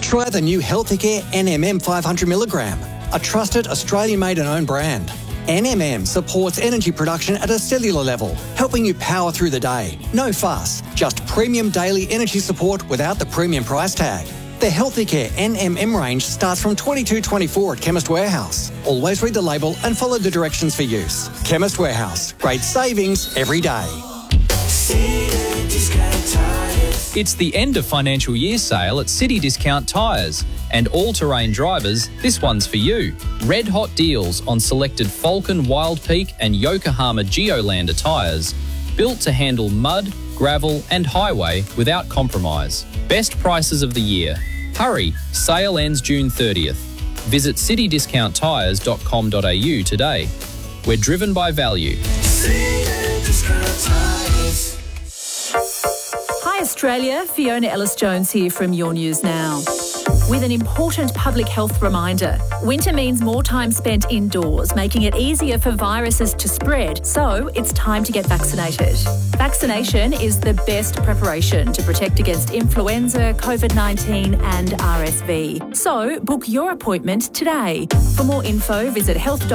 Try the new Healthicare NMM 500mg, a trusted Australian-made and owned brand. NMM supports energy production at a cellular level, helping you power through the day. No fuss, just premium daily energy support without the premium price tag. The Healthicare NMM range starts from $22.24 at Chemist Warehouse. Always read the label and follow the directions for use. Chemist Warehouse, great savings every day. It's the end of financial year sale at City Discount Tyres. And all-terrain drivers, this one's for you. Red hot deals on selected Falcon, Wild Peak and Yokohama Geolander tyres. Built to handle mud, gravel and highway without compromise. Best prices of the year. Hurry, sale ends June 30th. Visit citydiscounttyres.com.au today. We're driven by value. Hi Australia, Fiona Ellis-Jones here from Your News Now. With an important public health reminder. Winter means more time spent indoors, making it easier for viruses to spread, so it's time to get vaccinated. Vaccination is the best preparation to protect against influenza, COVID-19 and RSV. So book your appointment today. For more info, visit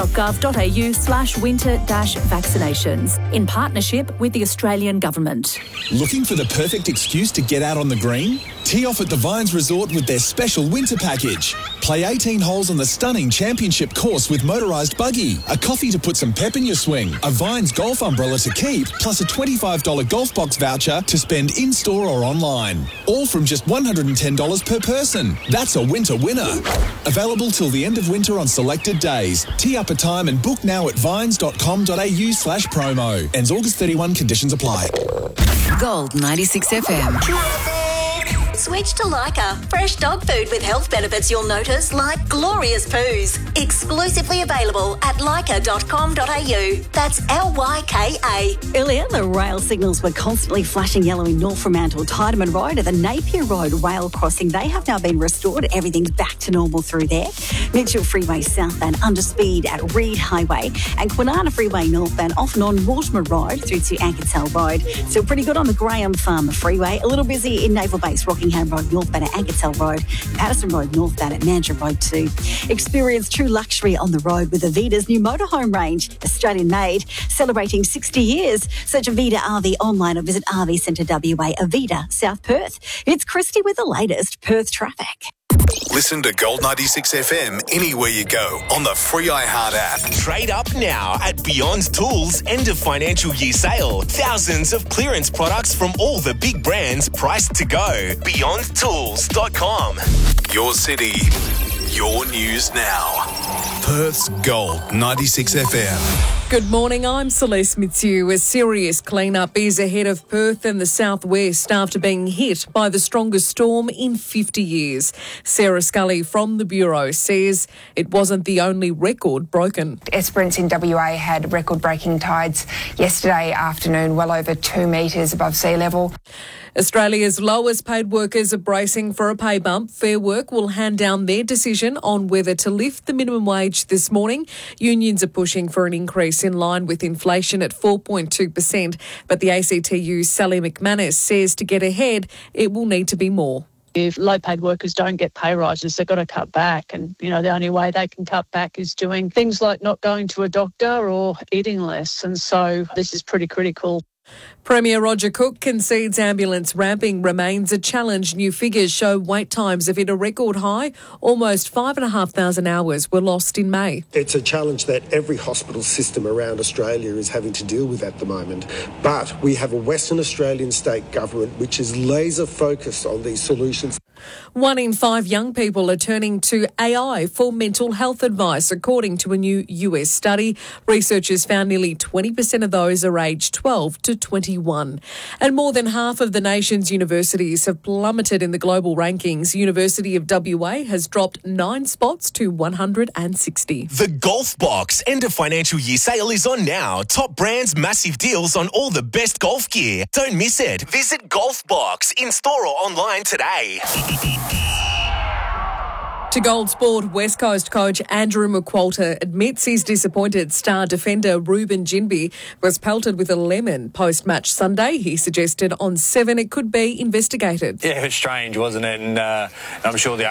health.gov.au/winter-vaccinations in partnership with the Australian Government. Looking for the perfect excuse to get out on the green? Tee off at the Vines Resort with their special winter package. Play 18 holes on the stunning championship course with motorised buggy, a coffee to put some pep in your swing, a Vines golf umbrella to keep, plus a $25 golf box voucher to spend in-store or online. All from just $110 per person. That's a winter winner. Available till the end of winter on selected days. Tee up a time and book now at vines.com.au/promo. Ends August 31, conditions apply. Gold 96 FM. Switch to Lyca. Fresh dog food with health benefits you'll notice, like glorious poos. Exclusively available at lyca.com.au. That's LYKA. Earlier, the rail signals were constantly flashing yellow in North Fremantle, Tideman Road and the Napier Road rail crossing. They have now been restored. Everything's back to normal through there. Mitchell Freeway southbound under speed at Reed Highway and Kwinana Freeway northbound off and on Mortimer Road through to Ankertell Road. Still pretty good on the Graham Farmer Freeway. A little busy in Naval Base, Rockingham Road northbound at Ankertell Road, Patterson Road northbound at Mandurah Road too. Experience true luxury on the road with Avida's new motorhome range, Australian made, celebrating 60 years. Search Avida RV online or visit RV Centre WA, Avida, South Perth. It's Christy with the latest Perth traffic. Listen to Gold 96 FM anywhere you go on the free iHeart app. Trade up now at Beyond Tools end of financial year sale. Thousands of clearance products from all the big brands priced to go. BeyondTools.com. Your city, your news now. Perth's Gold 96 FM. Good morning, I'm Celeste Mitsu. A serious clean-up is ahead of Perth and the southwest after being hit by the strongest storm in 50 years. Sarah Scully from the Bureau says it wasn't the only record broken. Esperance in WA had record-breaking tides yesterday afternoon, well over 2 metres above sea level. Australia's lowest paid workers are bracing for a pay bump. Fair Work will hand down their decision on whether to lift the minimum wage this morning. Unions are pushing for an increase in line with inflation at 4.2%, but the ACTU's Sally McManus says to get ahead, it will need to be more. If low-paid workers don't get pay rises, they've got to cut back. And, the only way they can cut back is doing things like not going to a doctor or eating less. And so this is pretty critical. Premier Roger Cook concedes ambulance ramping remains a challenge. New figures show wait times have hit a record high. Almost 5,500 hours were lost in May. It's a challenge that every hospital system around Australia is having to deal with at the moment. But we have a Western Australian state government which is laser focused on these solutions. 1 in 5 young people are turning to AI for mental health advice, according to a new US study. Researchers found nearly 20% of those are aged 12 to 21. And more than half of the nation's universities have plummeted in the global rankings. University of WA has dropped 9 spots to 160. The Golf Box end of financial year sale is on now. Top brands, massive deals on all the best golf gear. Don't miss it. Visit Golf Box in store or online today. To Gold Sport, West Coast coach Andrew McQualter admits he's disappointed star defender Ruben Ginbey was pelted with a lemon post-match Sunday. He suggested on 7 it could be investigated. Yeah, it was strange, wasn't it? And I'm sure the